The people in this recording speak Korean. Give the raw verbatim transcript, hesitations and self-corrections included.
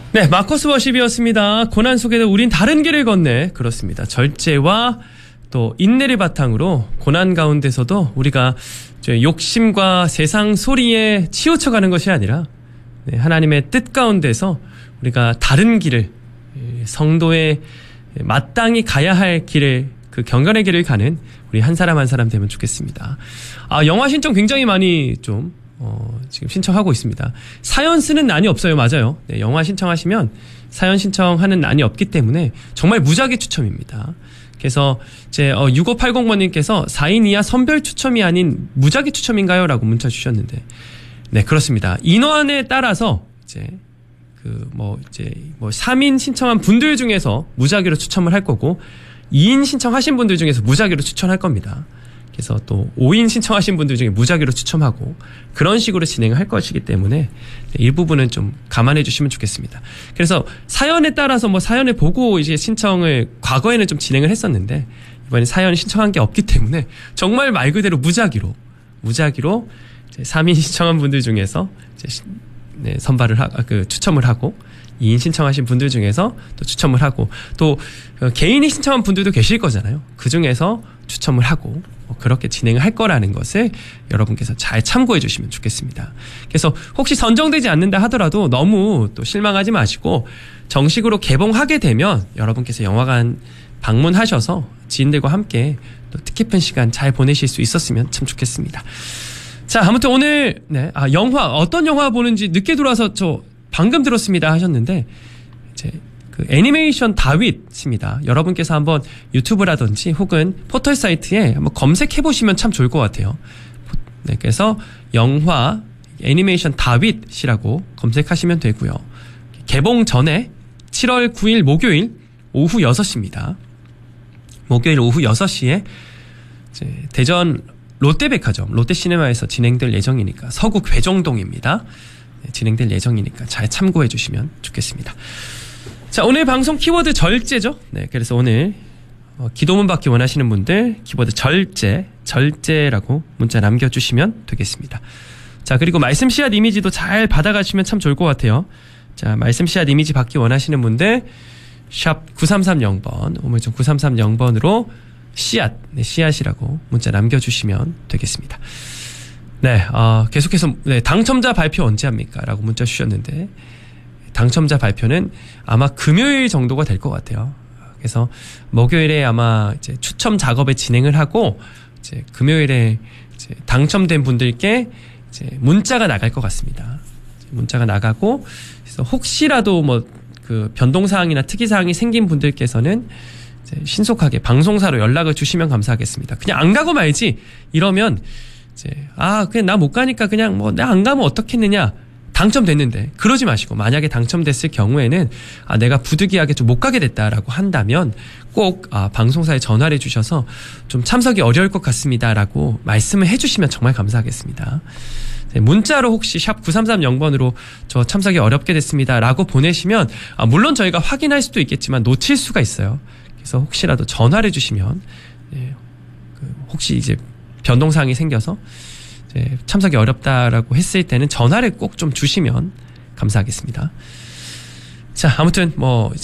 네, 마커스 워십이었습니다. 고난 속에도 우린 다른 길을 걷네. 그렇습니다. 절제와 또 인내를 바탕으로 고난 가운데서도 우리가 욕심과 세상 소리에 치우쳐가는 것이 아니라 하나님의 뜻 가운데서 우리가 다른 길을, 성도의 마땅히 가야 할 길을, 그 경건의 길을 가는 우리 한 사람 한 사람 되면 좋겠습니다. 아, 영화 신청 굉장히 많이 좀 어, 지금 신청하고 있습니다. 사연 쓰는 난이 없어요. 맞아요. 네, 영화 신청하시면 사연 신청하는 난이 없기 때문에 정말 무작위 추첨입니다. 그래서 제 어, 육오팔공 번님께서 사 인 이하 선별 추첨이 아닌 무작위 추첨인가요? 라고 문자 주셨는데, 네, 그렇습니다. 인원에 따라서 이제 그 뭐 이제 뭐 삼 인 신청한 분들 중에서 무작위로 추첨을 할 거고, 이 인 신청하신 분들 중에서 무작위로 추천할 겁니다. 그래서 또 오 인 신청하신 분들 중에 무작위로 추첨하고 그런 식으로 진행을 할 것이기 때문에 일부분은 좀 감안해 주시면 좋겠습니다. 그래서 사연에 따라서 뭐 사연을 보고 이제 신청을 과거에는 좀 진행을 했었는데, 이번에 사연 신청한 게 없기 때문에 정말 말 그대로 무작위로 무작위로 이제 삼 인 신청한 분들 중에서 이제 네, 선발을 하, 그 추첨을 하고, 이 인 신청하신 분들 중에서 또 추첨을 하고, 또 개인이 신청한 분들도 계실 거잖아요. 그 중에서 추첨을 하고 뭐 그렇게 진행을 할 거라는 것을 여러분께서 잘 참고해 주시면 좋겠습니다. 그래서 혹시 선정되지 않는다 하더라도 너무 또 실망하지 마시고, 정식으로 개봉하게 되면 여러분께서 영화관 방문하셔서 지인들과 함께 또 뜻깊은 시간 잘 보내실 수 있었으면 참 좋겠습니다. 자, 아무튼 오늘 네, 아, 영화 어떤 영화 보는지 늦게 들어와서 저 방금 들었습니다 하셨는데, 이제 그 애니메이션 다윗입니다. 여러분께서 한번 유튜브라든지 혹은 포털 사이트에 한번 검색해 보시면 참 좋을 것 같아요. 네, 그래서 영화 애니메이션 다윗이라고 검색하시면 되고요. 개봉 전에 칠월 구일 목요일 오후 여섯 시입니다. 목요일 오후 여섯 시에 이제 대전 롯데백화점, 롯데시네마에서 진행될 예정이니까, 서구 괴정동입니다. 네, 진행될 예정이니까 잘 참고해 주시면 좋겠습니다. 자, 오늘 방송 키워드 절제죠. 네, 그래서 오늘 어, 기도문 받기 원하시는 분들 키워드 절제, 절제라고 문자 남겨주시면 되겠습니다. 자, 그리고 말씀 씨앗 이미지도 잘 받아가시면 참 좋을 것 같아요. 자, 말씀 씨앗 이미지 받기 원하시는 분들 샵 구삼삼공 번, 우물정 구삼삼공 번으로 씨앗, 네, 씨앗이라고 문자 남겨주시면 되겠습니다. 네, 어, 계속해서 네, 당첨자 발표 언제 합니까? 라고 문자 주셨는데, 당첨자 발표는 아마 금요일 정도가 될 것 같아요. 그래서 목요일에 아마 이제 추첨 작업을 진행을 하고, 이제 금요일에 이제 당첨된 분들께 이제 문자가 나갈 것 같습니다. 문자가 나가고, 그래서 혹시라도 뭐 그 변동사항이나 특이사항이 생긴 분들께서는 이제 신속하게 방송사로 연락을 주시면 감사하겠습니다. 그냥 안 가고 말지 이러면 이제 아 그냥 나 못 가니까 그냥 뭐 나 안 가면 어떻겠느냐, 당첨됐는데 그러지 마시고, 만약에 당첨됐을 경우에는 아 내가 부득이하게 좀 못 가게 됐다라고 한다면 꼭 아, 방송사에 전화를 주셔서 좀 참석이 어려울 것 같습니다라고 말씀을 해주시면 정말 감사하겠습니다. 네, 문자로 혹시 샵 구삼삼공 번으로 저 참석이 어렵게 됐습니다라고 보내시면 아, 물론 저희가 확인할 수도 있겠지만 놓칠 수가 있어요. 그래서 혹시라도 전화를 주시면 네, 그 혹시 이제 변동사항이 생겨서 이제 참석이 어렵다라고 했을 때는 전화를 꼭 좀 주시면 감사하겠습니다. 자, 아무튼 뭐